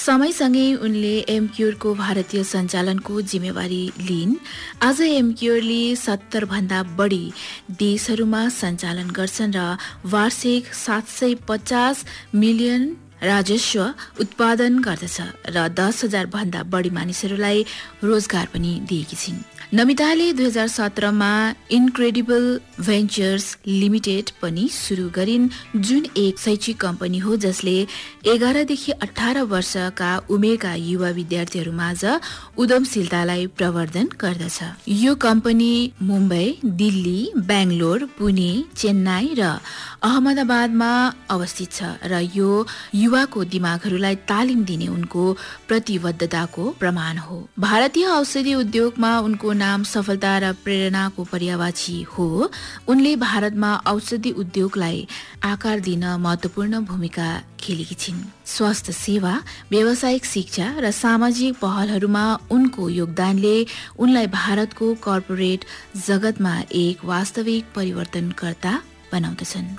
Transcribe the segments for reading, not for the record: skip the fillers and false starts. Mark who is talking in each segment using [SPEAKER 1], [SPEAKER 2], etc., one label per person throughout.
[SPEAKER 1] समयसँगै उनले एमक्युरको भारतीय सञ्चालनको जिम्मेवारी लिइन्। आज एमक्युरले 70 भन्दा बढी देशहरूमा सञ्चालन गर्छन् र वार्षिक 750 मिलियन राजस्व उत्पादन गर्दछ र 10,000 भन्दा बढी मानिसहरूलाई रोजगार पनि दिएकी छिन्। नमिताले 2017मा इन्क्रेडिबल भेन्चर्स लिमिटेड पनि सुरु गरिन्, जुन एक शैक्षिक कम्पनी हो जसले 11 देखि 18 वर्षका उमेरका युवा विद्यार्थीहरूमाझ उद्यमशीलतालाई प्रवर्धन गर्दछ। यो कम्पनी मुम्बई, दिल्ली, बेंगलोर, पुणे, चेन्नई र अहमदाबादमा अवस्थित छ र यो युवाको दिमागहरूलाई तालिम दिने उनको प्रतिबद्धताको प्रमाण हो। भारतीय औषधि उद्योगमा उनको नाम सफलता र प्रेरणाको पर्यायवाची हो। उनले भारतमा औषधि उद्योगलाई आकार दिन महत्वपूर्ण भूमिका खेलेकी छिन्। स्वास्थ्य सेवा, व्यावसायिक शिक्षा र सामाजिक पहलहरूमा उनको योगदानले उनलाई भारतको कर्पोरेट जगतमा एक वास्तविक परिवर्तनकर्ता बनाउँदछन्।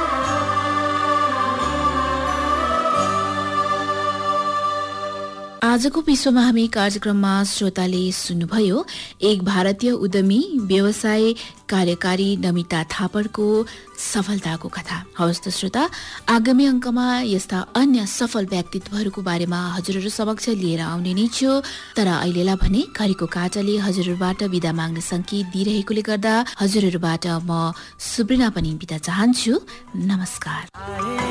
[SPEAKER 1] आजको विश्वमा हामी कार्यक्रममा श्रोताले सुन्नुभयो एक भारतीय उद्यमी व्यवसाय कार्यकारी नमिता थापडको सफलताको कथा। हवस् त श्रोता, आगामी अङ्कमा यस्ता अन्य सफल व्यक्तित्वहरूको बारेमा हजुरहरू समक्ष लिएर आउने नै छु। तर अहिलेलाई भने घडीको काँटाले हजुरहरूबाट बिदा माग्ने संकेत दिइरहेकोले गर्दा हजुरहरूबाट म सुब्रिना पनि बिदा चाहन्छु। नमस्कार।